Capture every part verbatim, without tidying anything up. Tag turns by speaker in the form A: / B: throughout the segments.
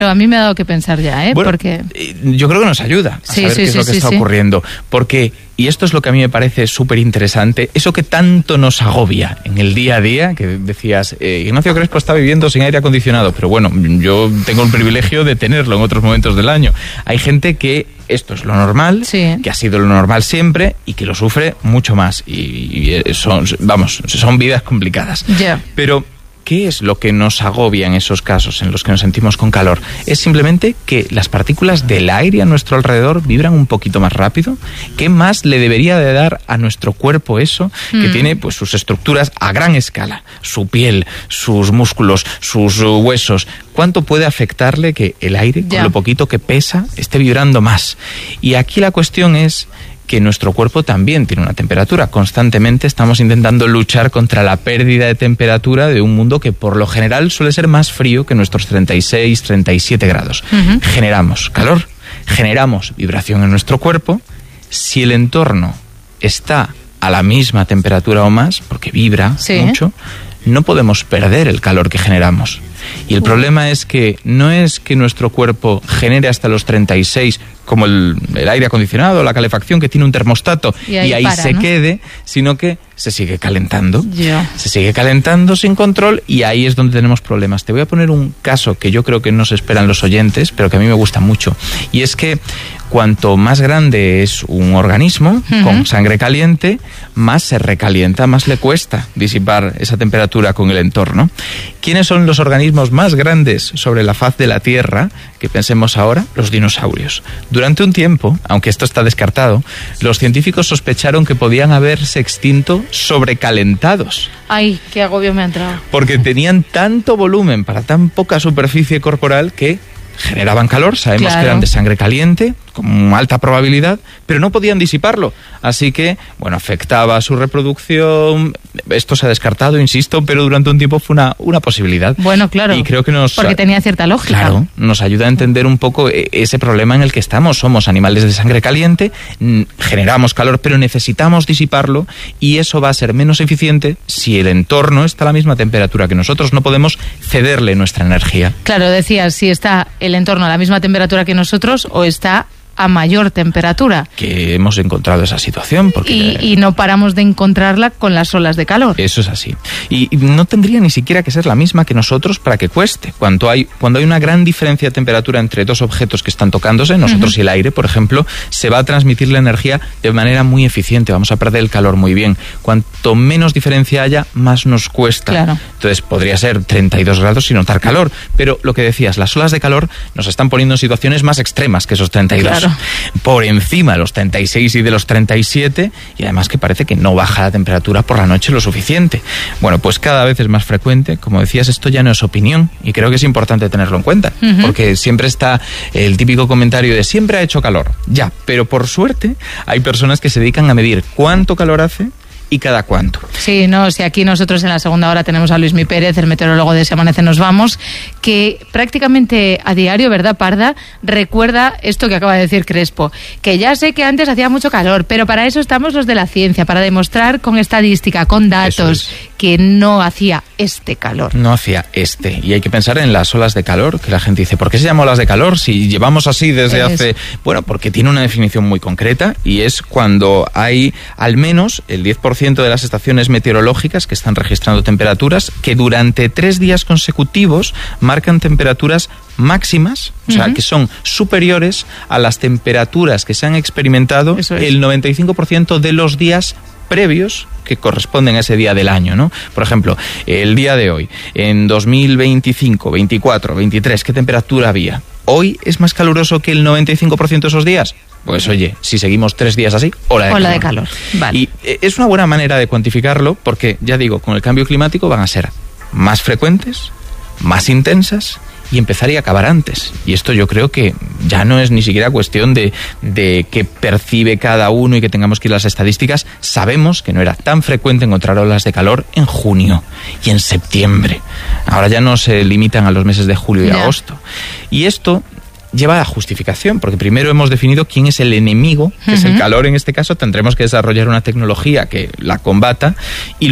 A: Pero a mí me ha dado que pensar ya, ¿eh?
B: Bueno,
A: porque
B: yo creo que nos ayuda a
A: sí,
B: saber
A: sí,
B: qué es
A: sí,
B: lo que
A: sí,
B: está
A: sí.
B: ocurriendo. Porque, y esto es lo que a mí me parece súper interesante, eso que tanto nos agobia en el día a día, que decías, eh, Ignacio Crespo está viviendo sin aire acondicionado, pero bueno, yo tengo el privilegio de tenerlo en otros momentos del año. Hay gente que esto es lo normal,
A: sí.
B: que ha sido lo normal siempre y que lo sufre mucho más. Y, y son, vamos, son vidas complicadas.
A: Yeah.
B: Pero ¿qué es lo que nos agobia en esos casos en los que nos sentimos con calor? Es simplemente que las partículas del aire a nuestro alrededor vibran un poquito más rápido. ¿Qué más le debería de dar a nuestro cuerpo eso? Que mm. tiene pues sus estructuras a gran escala, su piel, sus músculos, sus huesos. ¿Cuánto puede afectarle que el aire, yeah. con lo poquito que pesa, esté vibrando más? Y aquí la cuestión es que nuestro cuerpo también tiene una temperatura. Constantemente estamos intentando luchar contra la pérdida de temperatura de un mundo que por lo general suele ser más frío que nuestros treinta y seis, treinta y siete grados. Uh-huh. Generamos calor, generamos vibración en nuestro cuerpo. Si el entorno está a la misma temperatura o más, porque vibra sí. mucho, no podemos perder el calor que generamos. Y el uh. problema es que no es que nuestro cuerpo genere hasta los treinta y seis, como el, el aire acondicionado, la calefacción que tiene un termostato, y ahí, y ahí para, se ¿no? quede, sino que se sigue calentando. Yeah. Se sigue calentando sin control y ahí es donde tenemos problemas. Te voy a poner un caso que yo creo que no se esperan los oyentes, pero que a mí me gusta mucho. Y es que cuanto más grande es un organismo uh-huh. con sangre caliente, más se recalienta, más le cuesta disipar esa temperatura con el entorno. ¿Quiénes son los organismos más grandes sobre la faz de la Tierra? Que pensemos ahora, los dinosaurios. Durante un tiempo, aunque esto está descartado, los científicos sospecharon que podían haberse extinto sobrecalentados.
A: Ay, qué agobio me ha entrado.
B: Porque tenían tanto volumen para tan poca superficie corporal que generaban calor, sabemos claro. que eran de sangre caliente, con alta probabilidad, pero no podían disiparlo. Así que, bueno, afectaba a su reproducción. Esto se ha descartado, insisto, pero durante un tiempo fue una, una posibilidad.
A: Bueno, claro,
B: y creo que nos,
A: porque tenía cierta lógica.
B: Claro, nos ayuda a entender un poco ese problema en el que estamos. Somos animales de sangre caliente, generamos calor, pero necesitamos disiparlo y eso va a ser menos eficiente si el entorno está a la misma temperatura que nosotros. No podemos cederle nuestra energía.
A: Claro, decías, si está el entorno a la misma temperatura que nosotros o está a mayor temperatura.
B: Que hemos encontrado esa situación. Porque
A: y, y no paramos de encontrarla con las olas de calor.
B: Eso es así. Y, y no tendría ni siquiera que ser la misma que nosotros para que cueste. Cuando hay, cuando hay una gran diferencia de temperatura entre dos objetos que están tocándose, nosotros uh-huh. y el aire, por ejemplo, se va a transmitir la energía de manera muy eficiente. Vamos a perder el calor muy bien. Cuanto menos diferencia haya, más nos cuesta.
A: Claro.
B: Entonces podría ser treinta y dos grados sin notar calor. Pero lo que decías, las olas de calor nos están poniendo en situaciones más extremas que esos treinta y dos. Claro. Por encima de los treinta y seis y de los treinta y siete, y además que parece que no baja la temperatura por la noche lo suficiente. Bueno, pues cada vez es más frecuente. Como decías, esto ya no es opinión y creo que es importante tenerlo en cuenta, uh-huh. porque siempre está el típico comentario de siempre ha hecho calor. Ya, pero por suerte hay personas que se dedican a medir cuánto calor hace y cada cuánto.
A: Sí, no, si aquí nosotros en la segunda hora tenemos a Luismi Pérez, el meteorólogo de Se Amanece Nos Vamos, que prácticamente a diario, ¿verdad, Parda?, recuerda esto que acaba de decir Crespo, que ya sé que antes hacía mucho calor, pero para eso estamos los de la ciencia, para demostrar con estadística, con datos, que no hacía este calor.
B: No hacía este. Y hay que pensar en las olas de calor, que la gente dice, ¿por qué se llama olas de calor si llevamos así desde es. hace...? Bueno, porque tiene una definición muy concreta y es cuando hay al menos el diez por ciento de las estaciones meteorológicas que están registrando temperaturas que durante tres días consecutivos marcan temperaturas máximas, uh-huh. o sea, que son superiores a las temperaturas que se han experimentado el noventa y cinco por ciento de los días previos que corresponden a ese día del año, ¿no? Por ejemplo, el día de hoy, en dos mil veinticinco, veinticuatro, veintitrés, ¿qué temperatura había? ¿Hoy es más caluroso que el noventa y cinco por ciento de esos días? Pues oye, si seguimos tres días así, ola de
A: ola
B: calor.
A: de calor. Vale.
B: Y es una buena manera de cuantificarlo porque, ya digo, con el cambio climático van a ser más frecuentes, más intensas y empezar y acabar antes. Y esto yo creo que ya no es ni siquiera cuestión de, de que percibe cada uno y que tengamos que ir a las estadísticas. Sabemos que no era tan frecuente encontrar olas de calor en junio y en septiembre. Ahora ya no se limitan a los meses de julio y yeah. agosto. Y esto lleva a justificación, porque primero hemos definido quién es el enemigo, que uh-huh. es el calor en este caso, tendremos que desarrollar una tecnología que la combata, y luego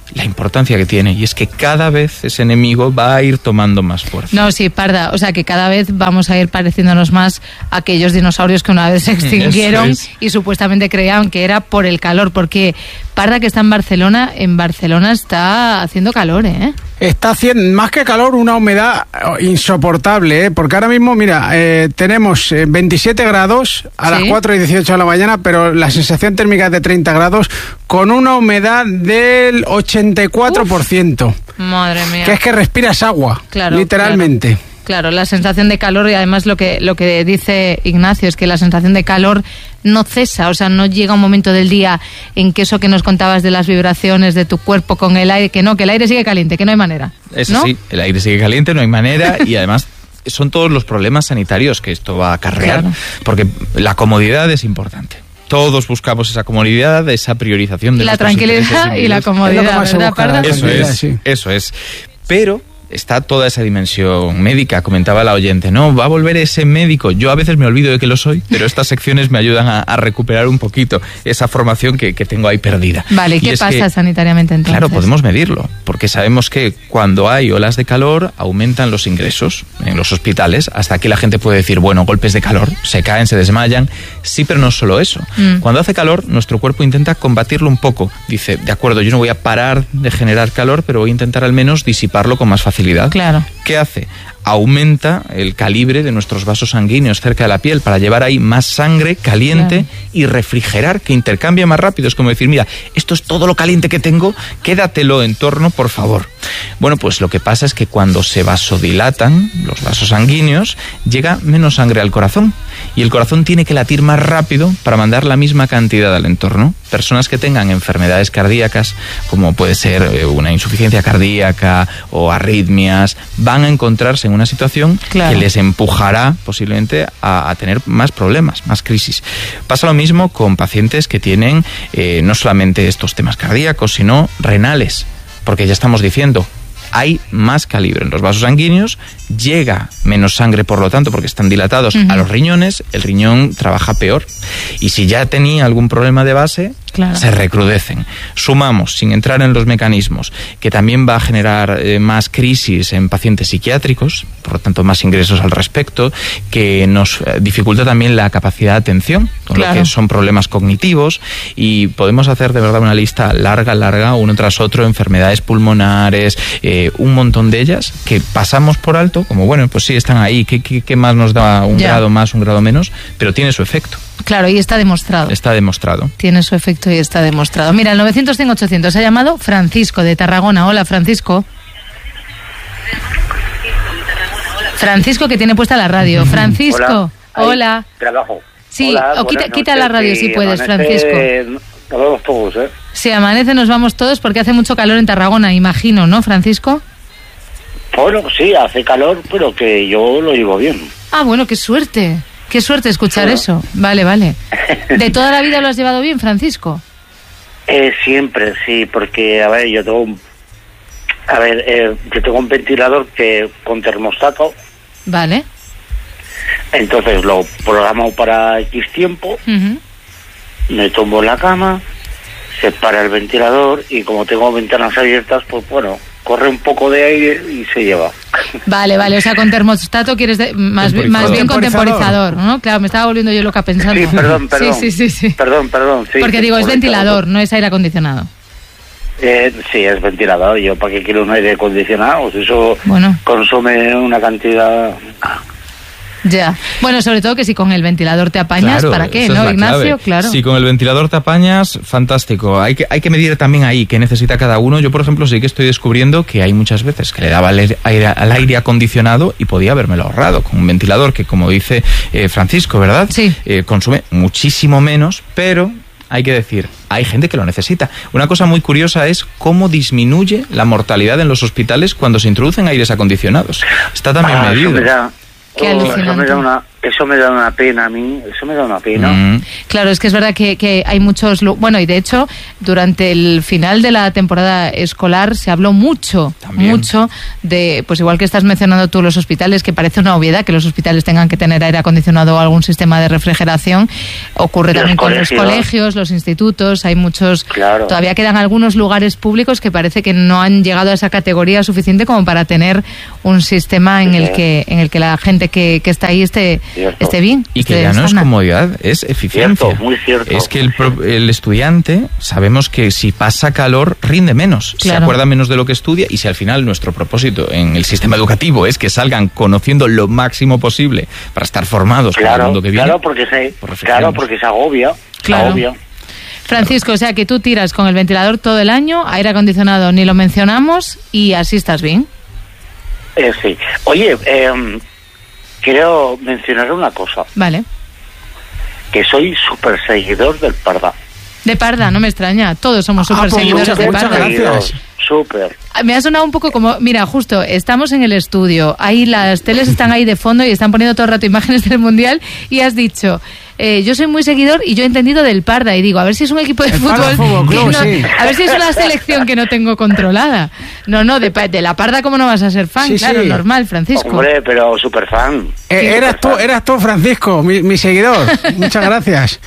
B: la importancia que tiene, y es que cada vez ese enemigo va a ir tomando más fuerza.
A: No, sí, Parda, o sea que cada vez vamos a ir pareciéndonos más a aquellos dinosaurios que una vez se extinguieron es. y supuestamente creían que era por el calor, porque Parda, que está en Barcelona, en Barcelona está haciendo calor, ¿eh?
C: Está haciendo, más que calor, una humedad insoportable, ¿eh? Porque ahora mismo, mira, eh, tenemos veintisiete grados a ¿Sí? las cuatro y dieciocho de la mañana, pero la sensación térmica es de treinta grados, con una humedad del ochenta y cuatro por ciento.
A: Uf, madre mía.
C: Que es que respiras agua, claro, literalmente.
A: Claro. Claro, la sensación de calor, y además lo que lo que dice Ignacio es que la sensación de calor no cesa, o sea, no llega un momento del día en que eso que nos contabas de las vibraciones de tu cuerpo con el aire, que no, que el aire sigue caliente, que no hay manera.
B: Eso
A: ¿no?
B: sí, el aire sigue caliente, no hay manera, y además son todos los problemas sanitarios que esto va a acarrear, claro. porque la comodidad es importante. Todos buscamos esa comodidad, esa priorización de
A: la tranquilidad y la comodidad,
C: es lo
A: ¿verdad?
B: Eso es, sí. eso es. Pero está toda esa dimensión médica, comentaba la oyente, no, va a volver ese médico. Yo a veces me olvido de que lo soy, pero estas secciones me ayudan a, a recuperar un poquito esa formación que, que tengo ahí perdida.
A: Vale, ¿qué pasa que, sanitariamente entonces?
B: Claro, podemos medirlo, porque sabemos que cuando hay olas de calor aumentan los ingresos en los hospitales, hasta que la gente puede decir, bueno, golpes de calor, se caen, se desmayan. Sí, pero no solo eso. Mm. Cuando hace calor, nuestro cuerpo intenta combatirlo un poco. Dice, de acuerdo, yo no voy a parar de generar calor, pero voy a intentar al menos disiparlo con más facilidad.
A: Claro.
B: ¿Qué hace? Aumenta el calibre de nuestros vasos sanguíneos cerca de la piel para llevar ahí más sangre caliente, claro. y refrigerar, que intercambie más rápido. Es como decir, mira, esto es todo lo caliente que tengo, quédatelo en torno, por favor. Bueno, pues lo que pasa es que cuando se vasodilatan los vasos sanguíneos, llega menos sangre al corazón, y el corazón tiene que latir más rápido para mandar la misma cantidad al entorno. Personas que tengan enfermedades cardíacas, como puede ser una insuficiencia cardíaca o arritmias, van a encontrarse en una situación, claro. que les empujará posiblemente a, a tener más problemas, más crisis. Pasa lo mismo con pacientes que tienen eh, no solamente estos temas cardíacos, sino renales, porque ya estamos diciendo, hay más calibre en los vasos sanguíneos, llega menos sangre, por lo tanto, porque están dilatados, uh-huh. a los riñones, el riñón trabaja peor. Y si ya tenía algún problema de base, claro. se recrudecen. Sumamos, sin entrar en los mecanismos, que también va a generar eh, más crisis en pacientes psiquiátricos, por lo tanto más ingresos al respecto, que nos eh, dificulta también la capacidad de atención, con claro. lo que son problemas cognitivos, y podemos hacer de verdad una lista larga, larga, uno tras otro, enfermedades pulmonares, eh, un montón de ellas, que pasamos por alto, como bueno, pues sí, están ahí, ¿qué, qué, qué más nos da un ya. grado más, un grado menos? Pero tiene su efecto.
A: Claro, y está demostrado.
B: Está demostrado.
A: Tiene su efecto y está demostrado. Mira, el novecientos cinco ochocientos ha llamado Francisco de Tarragona. Hola, Francisco. Francisco, que tiene puesta la radio. Francisco, hola. hola.
D: Trabajo.
A: Sí,
D: hola,
A: o quita, quita la radio si puedes, Francisco.
D: Nos vamos todos, ¿eh?
A: Si amanece nos vamos todos porque hace mucho calor en Tarragona, imagino, ¿no, Francisco?
D: Bueno, sí, hace calor, pero que yo lo llevo bien.
A: Ah, bueno, qué suerte. Qué suerte escuchar bueno. eso. Vale, vale. ¿De toda la vida lo has llevado bien, Francisco?
D: Eh, siempre, sí, porque, a ver, yo tengo un... A ver, eh, yo tengo un ventilador que con termostato.
A: Vale.
D: Entonces lo programo para X tiempo, uh-huh. me tumbo en la cama, se para el ventilador y como tengo ventanas abiertas, pues bueno, corre un poco de aire y se lleva.
A: Vale, vale, o sea, con termostato quieres de, más, más bien con temporizador, ¿no? Claro, me estaba volviendo yo loca pensando.
D: Sí, perdón, perdón.
A: Sí, sí, sí, sí.
D: Perdón, perdón. Sí,
A: porque digo, es ventilador, no es aire acondicionado.
D: Eh, sí, es ventilador. Yo, ¿para qué quiero un aire acondicionado? Eso bueno. consume una cantidad...
A: Ya. Bueno, sobre todo que si con el ventilador te apañas, claro, ¿para qué? ¿No, Ignacio?
B: Clave.
A: Claro.
B: Si con el ventilador te apañas, fantástico. Hay que, hay que medir también ahí qué necesita cada uno. Yo, por ejemplo, sí que estoy descubriendo que hay muchas veces que le daba al aire, al aire acondicionado y podía habérmelo ahorrado con un ventilador que, como dice eh, Francisco, ¿verdad?
A: Sí.
B: Eh, consume muchísimo menos, pero... hay que decir, hay gente que lo necesita. Una cosa muy curiosa es cómo disminuye la mortalidad en los hospitales cuando se introducen aires acondicionados. Está también
D: ah,
B: medido.
D: Eso me da,
A: Qué
D: oh, eso me da una, eso me da una pena a mí, eso me da una pena.
A: Mm. Claro, es que es verdad que, que hay muchos... Bueno, y de hecho, durante el final de la temporada escolar se habló mucho, También. mucho de, pues igual que estás mencionando tú los hospitales, que parece una obviedad que los hospitales tengan que tener aire acondicionado o algún sistema de refrigeración, ocurre los también colegios. con los colegios, los institutos, hay muchos...
D: Claro.
A: Todavía quedan algunos lugares públicos que parece que no han llegado a esa categoría suficiente como para tener un sistema en sí. el que en el que la gente que, que está ahí esté, esté bien.
B: Y que
A: esté
B: ya no
A: sana.
B: es comodidad, es eficiencia.
D: Cierto, muy cierto.
B: Es que el, el estudiante, sabemos que si pasa calor, rinde menos, claro. se acuerda menos de lo que estudia, y si al final nuestro propósito en el sistema educativo es que salgan conociendo lo máximo posible para estar formados
D: claro,
B: para el mundo que viene.
D: Claro, porque se, claro, porque se agobia.
A: Claro.
D: Se agobia.
A: Francisco, o sea que tú tiras con el ventilador todo el año, aire acondicionado ni lo mencionamos, y así estás bien.
D: Eh, sí. Oye, eh, quiero mencionar una cosa.
A: Vale.
D: Que soy súper seguidor del Parda.
A: De Parda, no me extraña. Todos somos súper
C: ah, pues
A: seguidores
C: muchas,
A: de
C: muchas
A: Parda.
C: Gracias.
D: Súper.
A: Me ha sonado un poco como, mira, justo, estamos en el estudio, ahí las teles están ahí de fondo y están poniendo todo el rato imágenes del Mundial, y has dicho, eh, yo soy muy seguidor y yo he entendido del Parda, y digo, a ver si es un equipo de
C: el
A: fútbol,
C: fútbol club,
A: no,
C: sí.
A: a ver si es una selección que no tengo controlada. No, no, de, de la Parda, ¿cómo no vas a ser fan? Sí, claro, sí. normal, Francisco.
D: Hombre, pero súper fan.
C: Eh,
D: sí,
C: eras
D: super
C: tú,
D: fan.
C: eras tú, Francisco, mi, mi seguidor. Muchas gracias.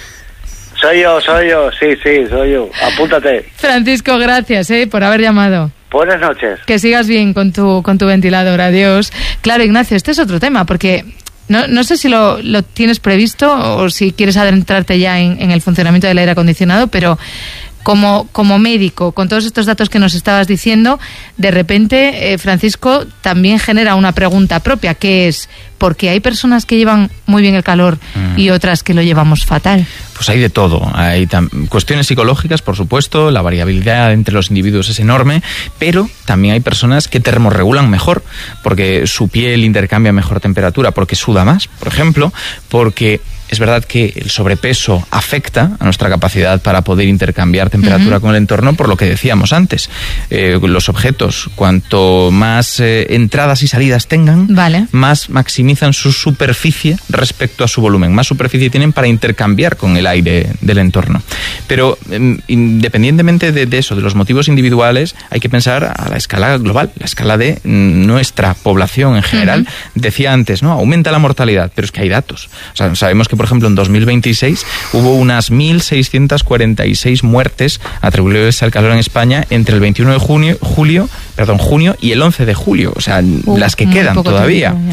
D: Soy yo, soy yo, sí, sí, soy yo. Apúntate.
A: Francisco, gracias eh, por haber llamado.
D: Buenas noches.
A: Que sigas bien con tu con tu ventilador, adiós. Claro, Ignacio, este es otro tema, porque no, no sé si lo, lo tienes previsto o si quieres adentrarte ya en, en el funcionamiento del aire acondicionado, pero como, como médico, con todos estos datos que nos estabas diciendo, de repente, eh, Francisco, también genera una pregunta propia, que es, ¿por qué hay personas que llevan muy bien el calor mm. y otras que lo llevamos fatal?
B: Pues hay de todo. Hay cuestiones psicológicas, por supuesto, la variabilidad entre los individuos es enorme, pero también hay personas que termorregulan mejor, porque su piel intercambia mejor temperatura, porque suda más, por ejemplo, porque es verdad que el sobrepeso afecta a nuestra capacidad para poder intercambiar temperatura uh-huh. con el entorno, por lo que decíamos antes. Eh, los objetos, cuanto más eh, entradas y salidas tengan, vale. más maximizan su superficie respecto a su volumen. Más superficie tienen para intercambiar con el aire del entorno. Pero eh, independientemente de, de eso, de los motivos individuales, hay que pensar a la escala global, la escala de nuestra población en general. Uh-huh. Decía antes, ¿no? Aumenta la mortalidad, pero es que hay datos. O sea, sabemos que, por ejemplo, en dos mil veintiséis hubo unas mil seiscientas cuarenta y seis muertes atribuibles al calor en España entre el veintiuno de junio, julio, perdón, junio y el once de julio, o sea, uh, las que quedan todavía. Tiempo,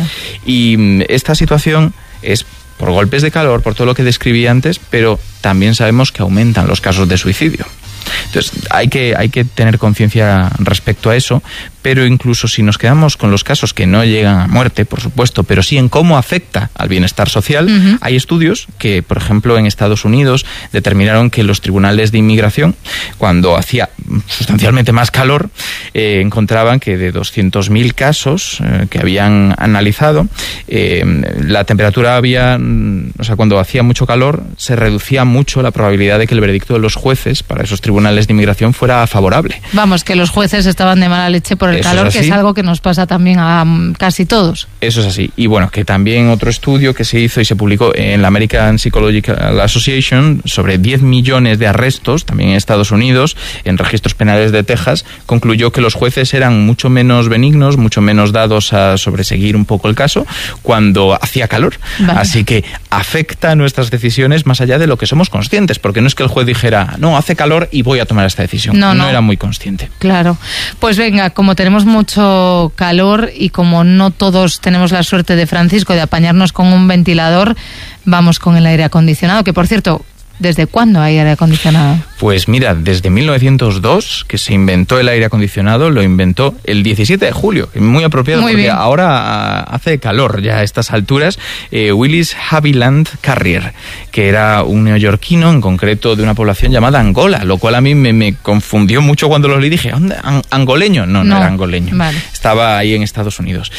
B: y esta situación es por golpes de calor, por todo lo que describí antes, pero también sabemos que aumentan los casos de suicidio. Entonces, hay que, hay que tener conciencia respecto a eso, pero incluso si nos quedamos con los casos que no llegan a muerte, por supuesto, pero sí en cómo afecta al bienestar social, uh-huh. hay estudios que, por ejemplo, en Estados Unidos determinaron que los tribunales de inmigración, cuando hacía sustancialmente más calor, eh, encontraban que de doscientos mil casos eh, que habían analizado, eh, la temperatura había, o sea, cuando hacía mucho calor, se reducía mucho la probabilidad de que el veredicto de los jueces para esos tribunales de inmigración fuera favorable.
A: Vamos, que los jueces estaban de mala leche por el Eso calor, es que es algo que nos pasa también a um, casi todos.
B: Eso es así. Y bueno, que también otro estudio que se hizo y se publicó en la American Psychological Association sobre diez millones de arrestos, también en Estados Unidos, en registros penales de Texas, concluyó que los jueces eran mucho menos benignos, mucho menos dados a sobreseguir un poco el caso cuando hacía calor. Vale. Así que afecta nuestras decisiones más allá de lo que somos conscientes, porque no es que el juez dijera, no, hace calor y voy a tomar esta decisión. No, no, no era muy consciente.
A: Claro. Pues venga, como tenemos mucho calor y como no todos tenemos la suerte de Francisco de apañarnos con un ventilador, vamos con el aire acondicionado, que por cierto, ¿desde cuándo hay aire acondicionado?
B: Pues mira, desde mil novecientos dos, que se inventó el aire acondicionado, lo inventó el diecisiete de julio, muy apropiado, muy porque bien. Ahora hace calor ya a estas alturas. eh, Willis Haviland Carrier, que era un neoyorquino, en concreto de una población llamada Angola, lo cual a mí me, me confundió mucho cuando lo leí. Dije, ¿dónde? ¿Angoleño? No, no, no era angoleño. Vale. Estaba ahí en Estados Unidos.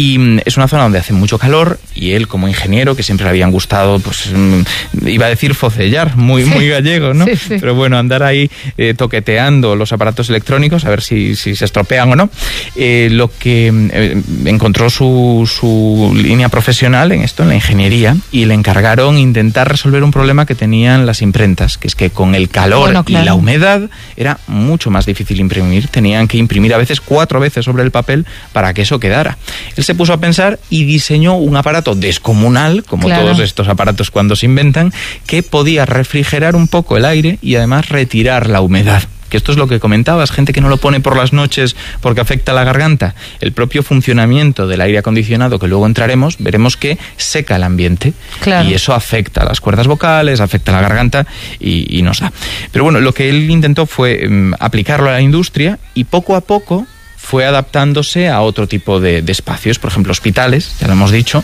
B: Y es una zona donde hace mucho calor, y él, como ingeniero, que siempre le habían gustado, pues iba a decir focellar, muy, sí. muy gallego, ¿no? Sí, sí. Pero bueno, bueno, andar ahí eh, toqueteando los aparatos electrónicos, a ver si, si se estropean o no. Eh, lo que eh, encontró su, su línea profesional en esto, en la ingeniería, y le encargaron intentar resolver un problema que tenían las imprentas, que es que con el calor bueno, claro. y la humedad era mucho más difícil imprimir. Tenían que imprimir a veces cuatro veces sobre el papel para que eso quedara. Él se puso a pensar y diseñó un aparato descomunal, como claro. todos estos aparatos cuando se inventan, que podía refrigerar un poco el aire y además retirar la humedad. Que esto es lo que comentabas, gente que no lo pone por las noches porque afecta a la garganta. El propio funcionamiento del aire acondicionado, que luego entraremos, veremos que seca el ambiente. Claro. Y eso afecta a las cuerdas vocales, afecta a la garganta y, y nos da. Pero bueno, lo que él intentó fue um, aplicarlo a la industria y poco a poco fue adaptándose a otro tipo de, de espacios, por ejemplo, hospitales, ya lo hemos dicho,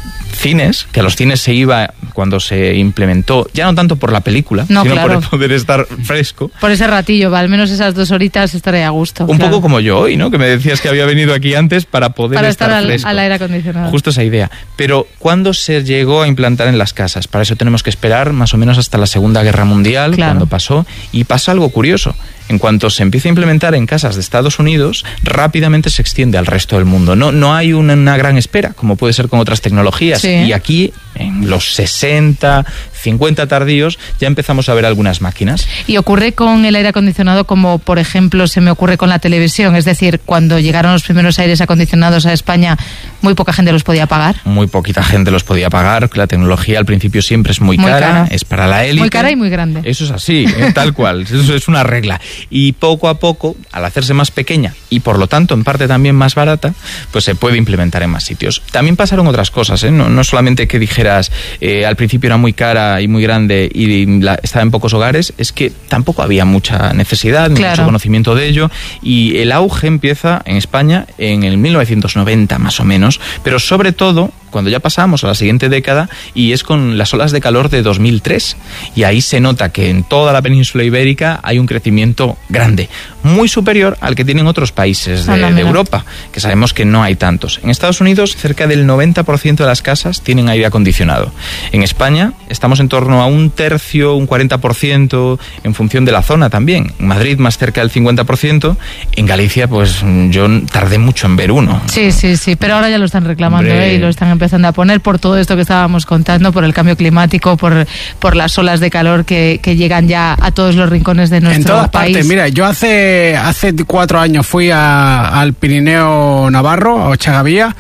B: cines, que a los cines se iba cuando se implementó, ya no tanto por la película, no, sino claro. por el poder estar fresco.
A: Por ese ratillo, al menos esas dos horitas estaré a gusto.
B: Un
A: claro.
B: poco como yo hoy, ¿no? Que me decías que había venido aquí antes para poder
A: para
B: estar,
A: estar
B: fresco.
A: Al, al aire acondicionado.
B: Justo esa idea. Pero ¿cuándo se llegó a implantar en las casas? Para eso tenemos que esperar más o menos hasta la Segunda Guerra Mundial, claro. cuando pasó, y pasa algo curioso. En cuanto se empieza a implementar en casas de Estados Unidos, rápidamente se extiende al resto del mundo. No, no hay una, una gran espera, como puede ser con otras tecnologías. Sí. Y aquí, en los sesenta, cincuenta tardíos, ya empezamos a ver algunas máquinas.
A: Y ocurre con el aire acondicionado como, por ejemplo, se me ocurre con la televisión. Es decir, cuando llegaron los primeros aires acondicionados a España, muy poca gente los podía pagar.
B: Muy poquita gente los podía pagar. La tecnología al principio siempre es muy, muy cara, cara, es para la élite.
A: Muy cara y muy grande.
B: Eso es así, ¿eh? Tal cual. Eso es una regla. Y poco a poco, al hacerse más pequeña y por lo tanto en parte también más barata, pues se puede implementar en más sitios. También pasaron otras cosas, ¿eh? No, no solamente que dijeras eh, al principio era muy cara y muy grande y la, estaba en pocos hogares, es que tampoco había mucha necesidad, ni claro. mucho conocimiento de ello, y el auge empieza en España en el mil novecientos noventa más o menos, pero sobre todo cuando ya pasamos a la siguiente década, y es con las olas de calor de dos mil tres, y ahí se nota que en toda la península ibérica hay un crecimiento grande, muy superior al que tienen otros países de, de Europa, que sabemos que no hay tantos. En Estados Unidos, cerca del noventa por ciento de las casas tienen aire acondicionado. En España estamos en torno a un tercio, un cuarenta por ciento, en función de la zona también. En Madrid más cerca del cincuenta por ciento, en Galicia pues yo tardé mucho en ver uno.
A: Sí, sí, sí, pero ahora ya lo están reclamando ¿eh? y lo están empezando a poner por todo esto que estábamos contando, por el cambio climático, por, por las olas de calor que, que llegan ya a todos los rincones de nuestro
C: en todas
A: país.
C: Partes. Mira, yo hace hace cuatro años fui a, al Pirineo Navarro, a Ochagavía,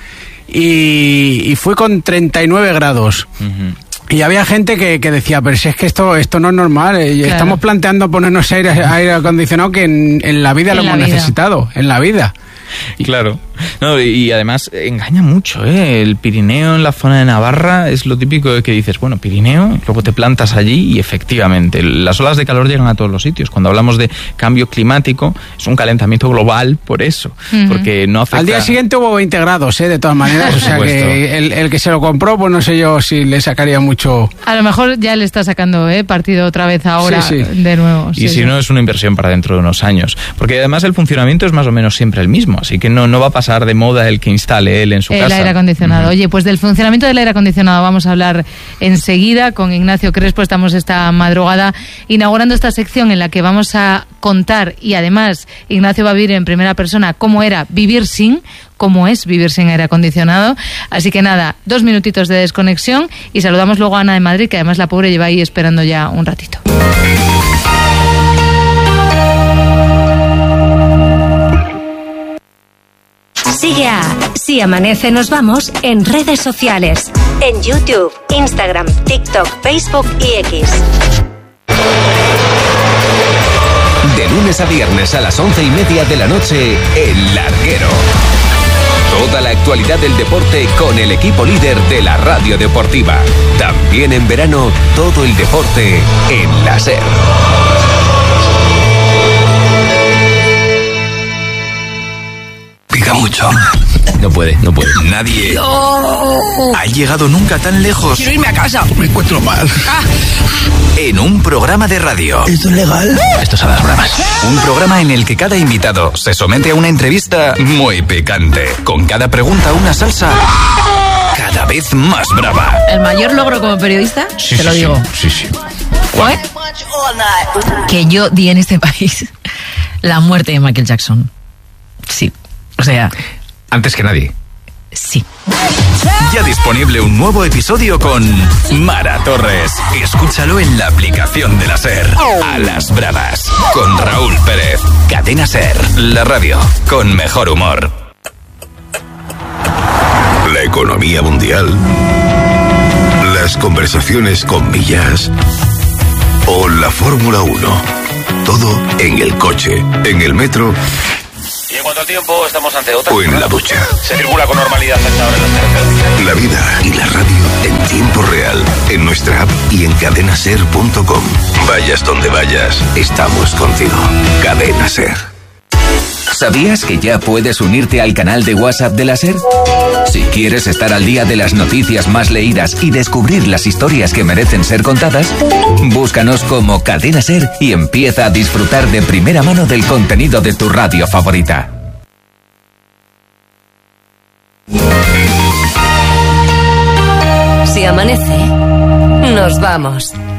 C: y, y fui con treinta y nueve grados. Uh-huh. Y había gente que, que decía, pero si es que esto esto no es normal, eh, claro. estamos planteando ponernos aire, aire acondicionado que en, en la vida en lo hemos vida. necesitado, en la vida.
B: Claro. No, y además engaña mucho, ¿eh? El Pirineo en la zona de Navarra es lo típico de que dices, bueno, Pirineo, luego te plantas allí y efectivamente las olas de calor llegan a todos los sitios. Cuando hablamos de cambio climático, es un calentamiento global por eso, uh-huh. porque no afecta...
C: Al día siguiente hubo veinte grados, ¿eh? De todas maneras, o sea que el, el que se lo compró, pues no sé yo si le sacaría mucho...
A: A lo mejor ya le está sacando ¿eh? partido otra vez ahora sí, sí. de nuevo.
B: Y
A: sí,
B: si
A: sí.
B: no, es una inversión para dentro de unos años, porque además el funcionamiento es más o menos siempre el mismo, así que no, no va a pasar de moda el que instale él en su
A: el
B: casa.
A: El aire acondicionado.
B: Uh-huh.
A: Oye, pues del funcionamiento del aire acondicionado vamos a hablar enseguida con Ignacio Crespo. Estamos esta madrugada inaugurando esta sección en la que vamos a contar, y además Ignacio va a vivir en primera persona cómo era vivir sin, cómo es vivir sin aire acondicionado. Así que nada, dos minutitos de desconexión y saludamos luego a Ana de Madrid, que además la pobre lleva ahí esperando ya un ratito.
E: Sigue a Si Amanece Nos Vamos en redes sociales, en YouTube, Instagram, TikTok, Facebook y X.
F: De lunes a viernes a las once y media de la noche, El Larguero. Toda la actualidad del deporte con el equipo líder de la radio deportiva. También en verano, todo el deporte en la SER.
G: Pica mucho.
F: No puede, no puede.
G: Nadie no. ha llegado nunca tan lejos.
H: Quiero irme a casa.
G: Me encuentro mal. Ah. En un programa de radio.
H: ¿Esto es legal?
G: Esto es a las bromas. Un programa en el que cada invitado se somete a una entrevista muy picante. Con cada pregunta una salsa cada vez más brava.
H: El mayor logro como periodista,
G: sí,
H: te lo
G: sí,
H: digo.
G: Sí, sí.
H: ¿Fue? Que yo di en este país la muerte de Michael Jackson. Sí, o sea...
G: Antes que nadie.
H: Sí.
G: Ya disponible un nuevo episodio con Mara Torres. Escúchalo en la aplicación de la SER. A las bravas, con Raúl Pérez. Cadena SER, la radio con mejor humor.
I: La economía mundial, las conversaciones con millas o la Fórmula uno. Todo en el coche, en el metro.
J: Y en cuanto al tiempo, estamos ante otra.
I: O en la ducha.
J: Se circula con normalidad hasta ahora en las carreteras.
I: La vida y la radio en tiempo real, en nuestra app y en cadena ser punto com. Vayas donde vayas, estamos contigo. Cadena SER.
F: ¿Sabías que ya puedes unirte al canal de WhatsApp de la SER? Si quieres estar al día de las noticias más leídas y descubrir las historias que merecen ser contadas, búscanos como Cadena SER y empieza a disfrutar de primera mano del contenido de tu radio favorita.
E: Si amanece, nos vamos.